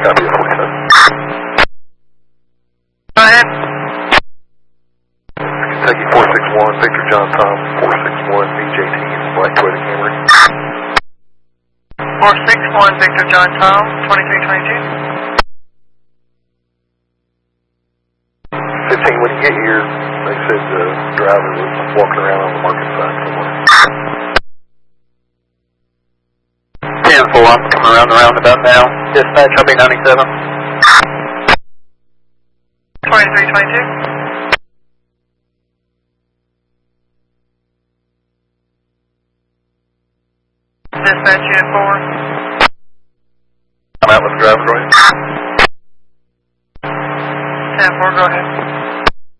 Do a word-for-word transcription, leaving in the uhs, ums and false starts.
copy of forty-seven. Go ahead. Kentucky four six one, Victor John Tom, four six one, B J T, Black Toyota Camry. four six one, Victor John Tom, twenty-three twenty-two. fifteen, when you get here, they said the driver was walking around on the market side somewhere. ten four, I'm coming around the roundabout now. Dispatch, I'll be ninety-seven. twenty-three twenty-two. Dispatch unit four. I'm out with the driver, go ahead. ten four, go ahead.